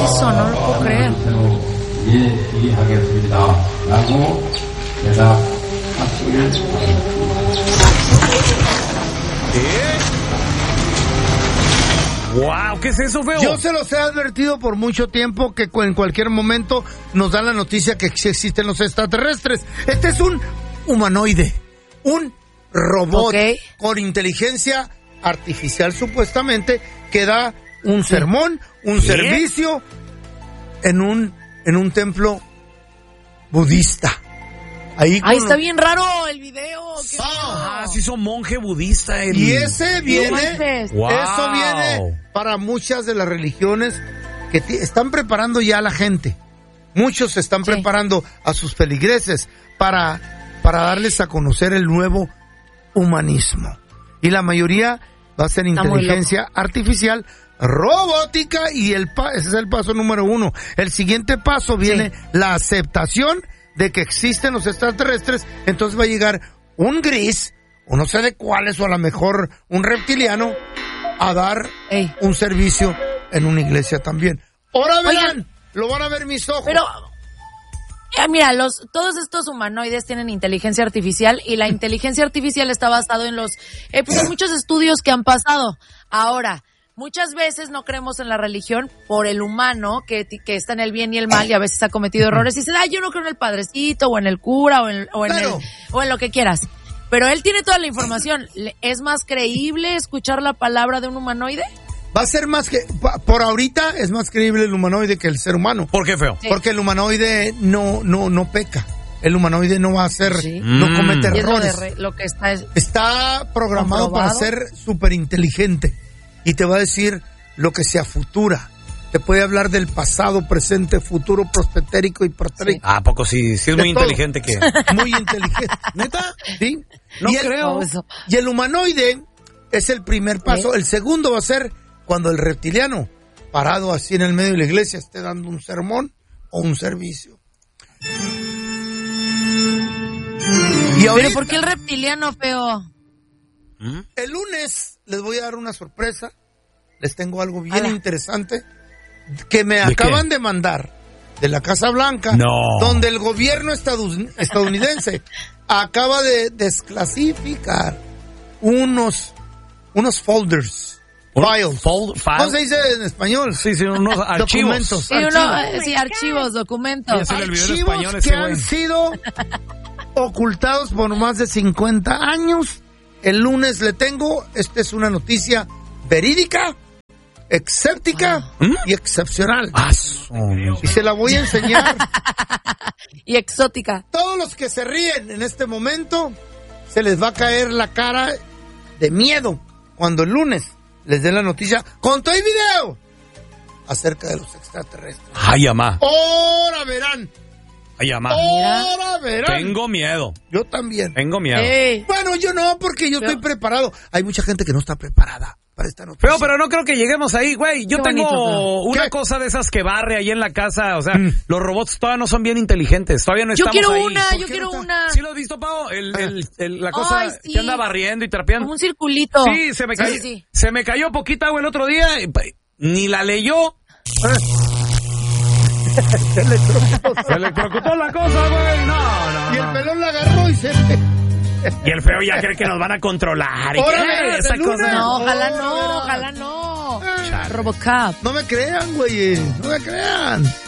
eso? No lo puedo creer. ¡Wow! ¿Qué es eso, feo? Yo se los he advertido por mucho tiempo que en cualquier momento nos dan la noticia que existen los extraterrestres. Este es un humanoide, un robot con inteligencia artificial supuestamente que da un sermón, un servicio en un templo budista. Ahí está bien raro el video. Sí son monje budista. Y ese viene, wow. Eso viene para muchas de las religiones que están preparando ya a la gente. Muchos se están preparando a sus feligreses para darles a conocer el nuevo humanismo. Y la mayoría va a ser inteligencia artificial, robótica, y ese es el paso número 1. El siguiente paso viene la aceptación de que existen los extraterrestres. Entonces va a llegar un gris, o no sé de cuáles, o a lo mejor un reptiliano, a dar un servicio en una iglesia también. Ahora verán, lo van a ver mis ojos. Pero, mira, todos estos humanoides tienen inteligencia artificial, y la inteligencia artificial está basado en en muchos estudios que han pasado. Ahora, muchas veces no creemos en la religión por el humano que está en el bien y el mal, y a veces ha cometido errores y dice, yo no creo en el padrecito o en el cura o en lo que quieras. Pero él tiene toda la información. ¿Es más creíble escuchar la palabra de un humanoide? Va a ser más que, por ahorita es más creíble el humanoide que el ser humano. ¿Por qué, feo? Sí. Porque el humanoide no peca. El humanoide no va a hacer, no comete errores. Lo que está programado para ser súper inteligente. Y te va a decir lo que se afutura. Te puede hablar del pasado, presente, futuro, prospetérico y pretérico. ¿A poco sí es muy inteligente que? Muy inteligente. ¿Neta? Sí. No creo. Y el humanoide es el primer paso. El segundo va a ser cuando el reptiliano, parado así en el medio de la iglesia, esté dando un sermón o un servicio. Y ahora, ¿por qué el reptiliano, feo? El lunes les voy a dar una sorpresa. Les tengo algo bien interesante que me acaban de mandar de la Casa Blanca, donde el gobierno estadounidense acaba de desclasificar unos folders. Files. ¿Cómo se dice en español? Sí, unos archivos. Documentos. Archivos, documentos. Archivos que han sido ocultados por más de 50 años. El lunes le tengo, esta es una noticia verídica, escéptica y excepcional. Y se la voy a enseñar. Y exótica. Todos los que se ríen en este momento, se les va a caer la cara de miedo cuando el lunes les dé la noticia con todo el video acerca de los extraterrestres. ¡Ay, amá! ¡Ahora verán! ¡Ay, amá! ¡Ahora verán! Tengo miedo. Yo también. Tengo miedo. Bueno, yo no, porque yo estoy preparado. Hay mucha gente que no está preparada para esta noticia. Pero no creo que lleguemos ahí, güey. Yo tengo una cosa de esas que barre ahí en la casa. O sea, los robots todavía no son bien inteligentes. Todavía no estamos ahí. Yo quiero una. ¿Sí lo has visto, Pau? La cosa que anda barriendo y trapeando. Como un circulito. Sí, se me cayó. Sí. Se me cayó poquita agua el otro día. Ni la leyó. Se electrocutó la cosa, güey. No. Y el pelón la agarró y se... Y el feo ya cree que nos van a controlar. Esa cosa. No, ojalá no. Robocop. No me crean, güey. No me crean.